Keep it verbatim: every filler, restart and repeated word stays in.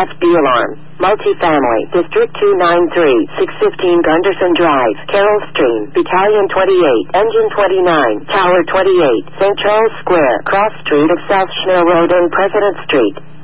F B alarm. Multifamily, District two ninety-three, six fifteen Gunderson Drive, Carroll Stream, Battalion twenty-eight, Engine twenty-nine, Tower twenty-eight, Saint Charles Square, Cross Street of South Schnell Road and President Street.